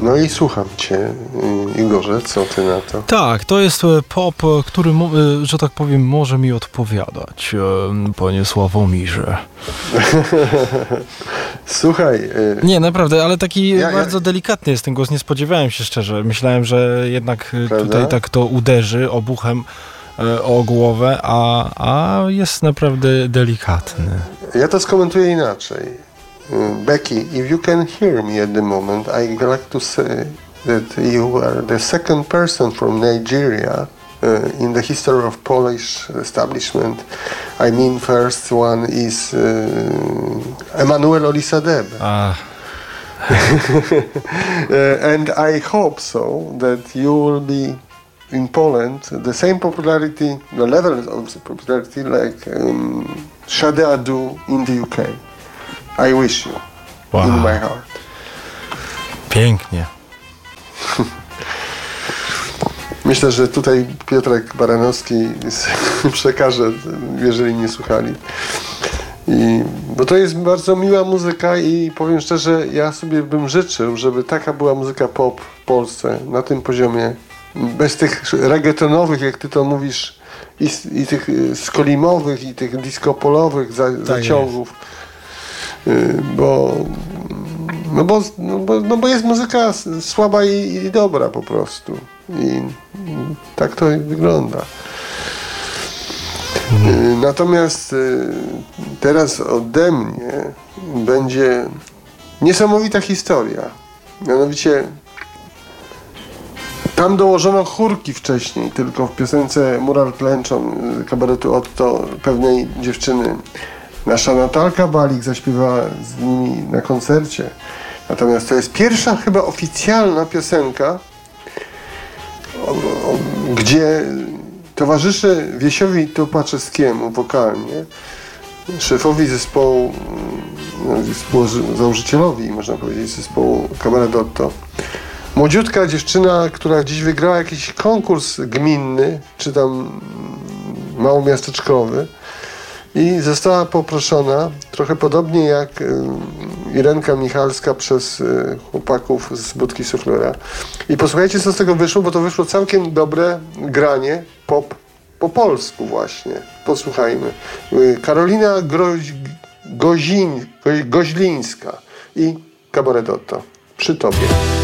No i słucham cię, Igorze, co ty na to? Tak, to jest pop, który, że tak powiem, może mi odpowiadać, panie Sławomirze. Słuchaj... Nie, naprawdę, ale taki bardzo delikatny jest ten głos, nie spodziewałem się szczerze. Myślałem, że jednak tutaj tak to uderzy obuchem o głowę, a jest naprawdę delikatny. Ja to skomentuję inaczej. Becky, if you can hear me at the moment, I'd like to say that you are the second person from Nigeria in the history of Polish establishment. I mean, first one is Emanuel Olisadebe. And I hope so that you will be in Poland the same popularity, the level of popularity like Sade Adu in the UK. I wish you in my heart. Pięknie. Myślę, że tutaj Piotrek Baranowski przekaże, jeżeli nie słuchali. Bo to jest bardzo miła muzyka i powiem szczerze, ja sobie bym życzył, żeby taka była muzyka pop w Polsce na tym poziomie, bez tych reggaetonowych, jak ty to mówisz, i tych skolimowych, i tych disco-polowych zaciągów. Bo jest muzyka słaba i dobra po prostu. I tak to wygląda. Natomiast teraz ode mnie będzie niesamowita historia. Mianowicie tam dołożono chórki wcześniej, tylko w piosence Mural Klęczą kabaretu Otto pewnej dziewczyny. Nasza Natalka Balik zaśpiewała z nimi na koncercie. Natomiast to jest pierwsza chyba oficjalna piosenka, gdzie towarzyszy Wiesiowi Tupaczewskiemu wokalnie, szefowi zespołu założycielowi, można powiedzieć, zespołu Kabaret Otto. Młodziutka dziewczyna, która gdzieś wygrała jakiś konkurs gminny, czy tam małomiasteczkowy, i została poproszona, trochę podobnie jak Irenka Michalska przez chłopaków z Budki Suflera. I posłuchajcie, co z tego wyszło, bo to wyszło całkiem dobre granie pop po polsku właśnie. Posłuchajmy. Karolina Goźlińska i Kabaret Otto. Przy tobie.